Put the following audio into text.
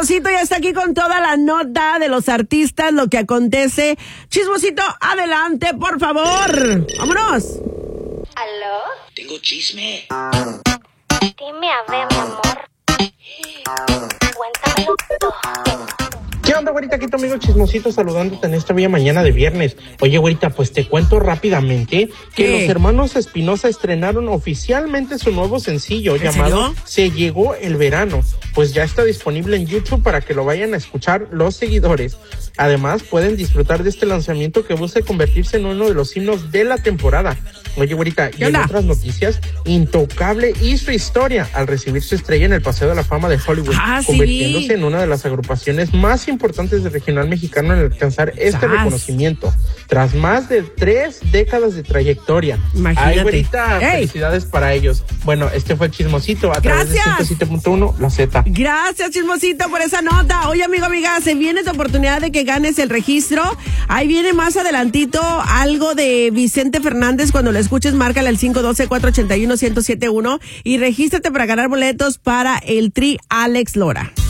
Chismosito ya está aquí con toda la nota de los artistas, lo que acontece. Chismosito, adelante, por favor. Vámonos. ¿Aló? Tengo chisme. Dime a ver, mi amor. Cuéntamelo todo. ¿Qué onda, güerita? Aquí tu amigo Chismosito saludándote en esta bella mañana de viernes. Oye, güerita, pues te cuento rápidamente que ¿Qué? los hermanos Espinosa estrenaron oficialmente su nuevo sencillo llamado Se Llegó el Verano. Pues ya está disponible en YouTube para que lo vayan a escuchar los seguidores. Además, pueden disfrutar de este lanzamiento que busca convertirse en uno de los himnos de la temporada. Oye, güerita, y en otras noticias, Intocable hizo historia al recibir su estrella en el Paseo de la Fama de Hollywood, convirtiéndose en una de las agrupaciones más importantes del regional mexicano en alcanzar este reconocimiento, tras más de 3 décadas de trayectoria. Imagínate. Ay, güerita, felicidades para ellos. Bueno, este fue el Chismosito a través de 107.1 La Z. Gracias, Chismosito, por esa nota. Oye, amigo, amiga, se viene tu oportunidad de que ganes el registro. Ahí viene más adelantito algo de Vicente Fernández. Cuando lo escuches, márcale al 512-481-1071 y regístrate para ganar boletos para el Tri Alex Lora.